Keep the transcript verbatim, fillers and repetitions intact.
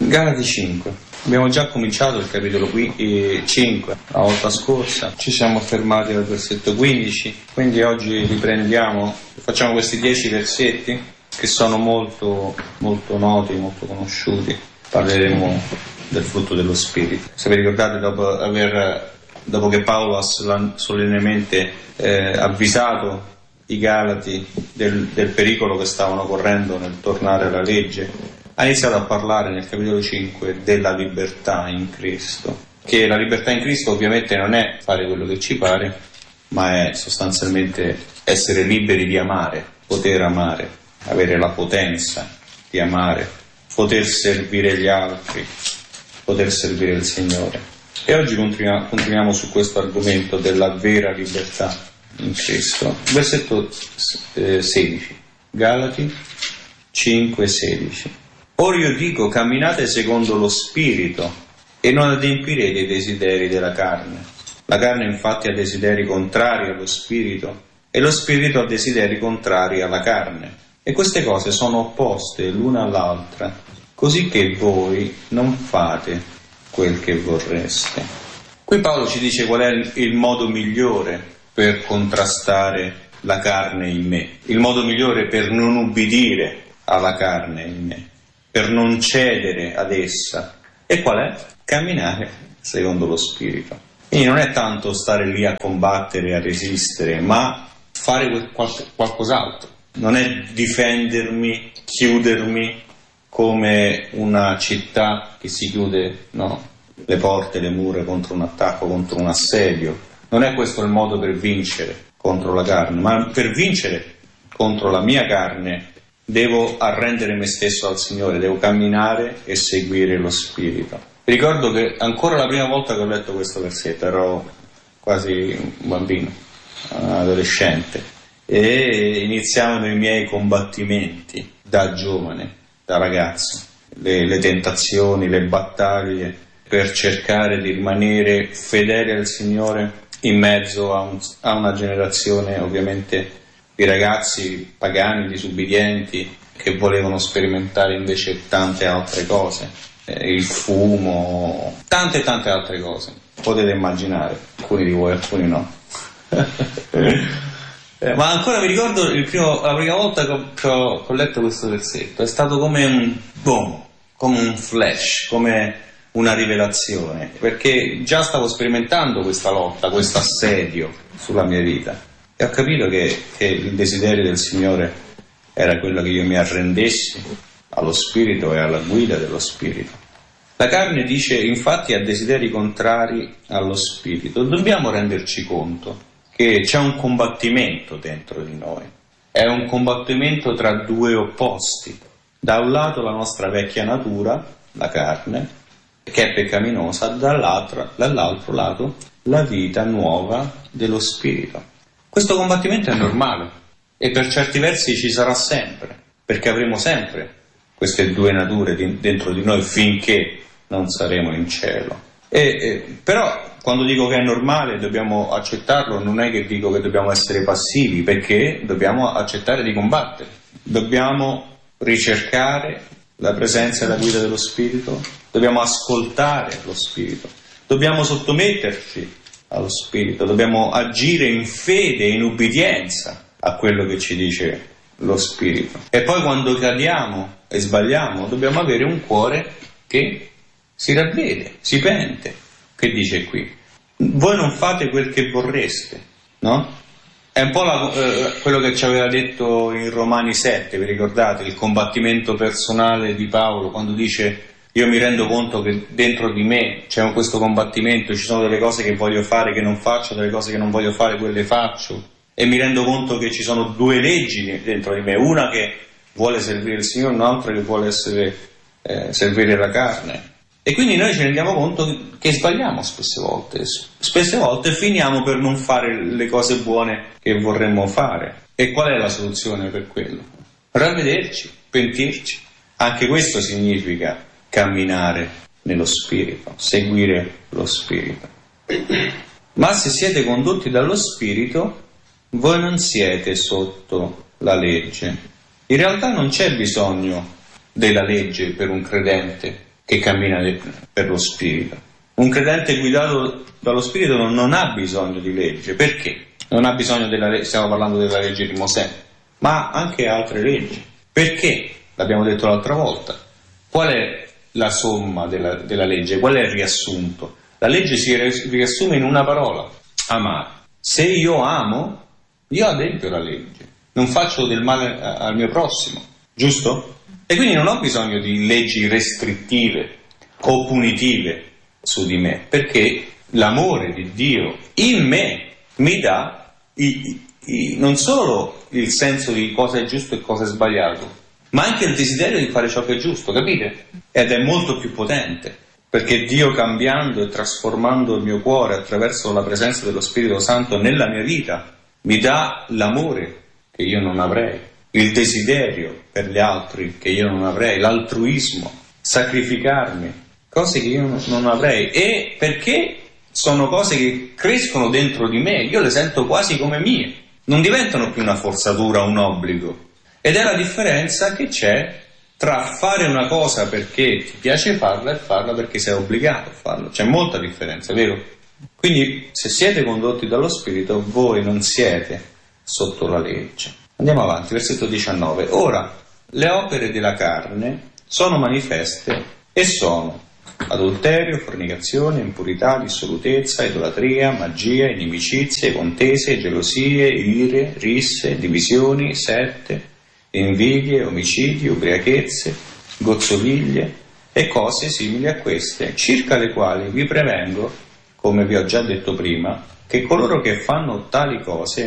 Galati cinque. Abbiamo già cominciato il capitolo cinque la volta scorsa, ci siamo fermati al versetto quindici, quindi oggi riprendiamo, facciamo questi dieci versetti che sono molto, molto noti, molto conosciuti. Parleremo del frutto dello Spirito. Se vi ricordate, dopo, aver, dopo che Paolo ha solennemente eh, avvisato i Galati del, del pericolo che stavano correndo nel tornare alla legge, ha iniziato a parlare nel capitolo cinque della libertà in Cristo, che la libertà in Cristo ovviamente non è fare quello che ci pare, ma è sostanzialmente essere liberi di amare, poter amare, avere la potenza di amare, poter servire gli altri, poter servire il Signore. E oggi continuiamo, continuiamo su questo argomento della vera libertà in Cristo. Versetto eh, sedici, Galati cinque sedici. Ora io dico, camminate secondo lo Spirito e non adempirete i desideri della carne. La carne infatti ha desideri contrari allo Spirito e lo Spirito ha desideri contrari alla carne. E queste cose sono opposte l'una all'altra, così che voi non fate quel che vorreste. Qui Paolo ci dice qual è il modo migliore per contrastare la carne in me, il modo migliore per non ubbidire alla carne in me, per non cedere ad essa. E qual è? Camminare secondo lo Spirito. Quindi non è tanto stare lì a combattere, a resistere, ma fare qual- qualcos'altro. Non è difendermi, chiudermi come una città che si chiude, no, le porte, le mura contro un attacco, contro un assedio. Non è questo il modo per vincere contro la carne, ma per vincere contro la mia carne devo arrendere me stesso al Signore, devo camminare e seguire lo Spirito. Ricordo che ancora la prima volta che ho letto questo versetto ero quasi un bambino, un adolescente, e iniziavano i miei combattimenti da giovane, da ragazzo, le, le tentazioni, le battaglie per cercare di rimanere fedele al Signore in mezzo a, un, a una generazione ovviamente di ragazzi pagani, disubbidienti, che volevano sperimentare invece tante altre cose, eh, il fumo, tante tante altre cose, potete immaginare, alcuni di voi, alcuni no. eh, ma ancora mi ricordo il primo, la prima volta che ho, che ho letto questo versetto, è stato come un boom, come un flash, come una rivelazione, perché già stavo sperimentando questa lotta, questo assedio sulla mia vita. E ho capito che, che il desiderio del Signore era quello che io mi arrendessi allo Spirito e alla guida dello Spirito. La carne, dice, infatti ha desideri contrari allo Spirito. Dobbiamo renderci conto che c'è un combattimento dentro di noi. È un combattimento tra due opposti. Da un lato la nostra vecchia natura, la carne, che è peccaminosa, dall'altro, dall'altro lato la vita nuova dello Spirito. Questo combattimento è normale e per certi versi ci sarà sempre, perché avremo sempre queste due nature di, dentro di noi finché non saremo in cielo. E, e, però quando dico che è normale dobbiamo accettarlo, non è che dico che dobbiamo essere passivi, perché dobbiamo accettare di combattere, dobbiamo ricercare la presenza e la guida dello Spirito, dobbiamo ascoltare lo Spirito, dobbiamo sottometterci allo Spirito, dobbiamo agire in fede e in ubbidienza a quello che ci dice lo Spirito. E poi quando cadiamo e sbagliamo dobbiamo avere un cuore che si ravvede, si pente. Che dice qui? Voi non fate quel che vorreste, no? È un po' la, eh, quello che ci aveva detto in Romani sette, vi ricordate? Il combattimento personale di Paolo, quando dice: io mi rendo conto che dentro di me c'è questo combattimento, ci sono delle cose che voglio fare che non faccio, delle cose che non voglio fare quelle faccio, e mi rendo conto che ci sono due leggi dentro di me, una che vuole servire il Signore, un'altra che vuole essere, eh, servire la carne. E quindi noi ci rendiamo conto che sbagliamo spesse volte, spesse volte finiamo per non fare le cose buone che vorremmo fare. E qual è la soluzione per quello? Ravvederci, pentirci. Anche questo significa camminare nello Spirito, seguire lo Spirito. Ma se siete condotti dallo Spirito, voi non siete sotto la legge. In realtà non c'è bisogno della legge per un credente che cammina per lo Spirito. Un credente guidato dallo Spirito non, non ha bisogno di legge. Perché? Non ha bisogno della legge, stiamo parlando della legge di Mosè, ma anche altre leggi. Perché? L'abbiamo detto l'altra volta. Qual è la somma della, della legge? Qual è il riassunto? La legge si riassume in una parola: amare. Se io amo, io adempio la legge, non faccio del male al mio prossimo, giusto? E quindi non ho bisogno di leggi restrittive o punitive su di me, perché l'amore di Dio in me mi dà i, i, non solo il senso di cosa è giusto e cosa è sbagliato, ma anche il desiderio di fare ciò che è giusto, capite? Ed è molto più potente, perché Dio, cambiando e trasformando il mio cuore attraverso la presenza dello Spirito Santo nella mia vita, mi dà l'amore che io non avrei, il desiderio per gli altri che io non avrei, l'altruismo, sacrificarmi, cose che io non avrei. E perché sono cose che crescono dentro di me, io le sento quasi come mie, non diventano più una forzatura, un obbligo. Ed è la differenza che c'è tra fare una cosa perché ti piace farla e farla perché sei obbligato a farlo. C'è molta differenza, vero? Quindi, se siete condotti dallo Spirito, voi non siete sotto la legge. Andiamo avanti, versetto diciannove. Ora, le opere della carne sono manifeste e sono adulterio, fornicazione, impurità, dissolutezza, idolatria, magia, inimicizie, contese, gelosie, ire, risse, divisioni, sette, invidie, omicidi, ubriachezze, gozzoviglie e cose simili a queste, circa le quali vi prevengo, come vi ho già detto prima, che coloro che fanno tali cose